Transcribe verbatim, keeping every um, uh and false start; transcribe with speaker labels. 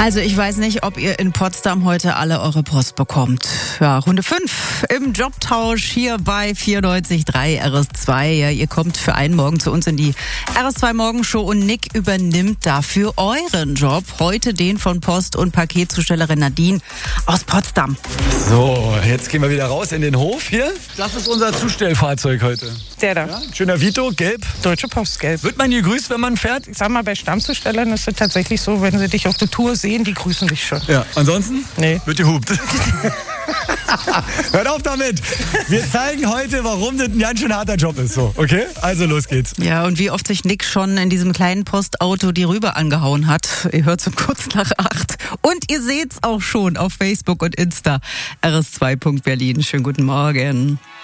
Speaker 1: Also ich weiß nicht, ob ihr in Potsdam heute alle eure Post bekommt. Ja, Runde fünf im Jobtausch hier bei vierundneunzig Komma drei R S zwei. Ja, ihr kommt für einen Morgen zu uns in die R S zwei Morgenshow und Nick übernimmt dafür euren Job. Heute den von Post- und Paketzustellerin Nadine aus Potsdam.
Speaker 2: So, jetzt gehen wir wieder raus in den Hof hier. Das ist unser Zustellfahrzeug heute.
Speaker 3: Der da.
Speaker 2: Ja, schöner Vito, gelb.
Speaker 3: Deutsche Post, gelb.
Speaker 2: Wird man gegrüßt, wenn man fährt?
Speaker 3: Ich sag mal, bei Stammzustellern ist es tatsächlich so, wenn sie dich auf der Tour sehen, die grüßen dich schon.
Speaker 2: Ja, ansonsten?
Speaker 3: Nee.
Speaker 2: Wird gehupt. Hört auf damit! Wir zeigen heute, warum das ein ganz schön harter Job ist. So, okay? Also los geht's.
Speaker 1: Ja, und wie oft sich Nick schon in diesem kleinen Postauto die Rübe angehauen hat. Ihr hört so kurz nach acht. Und ihr seht's auch schon auf Facebook und Insta. R S zwei Punkt Berlin. Schönen guten Morgen.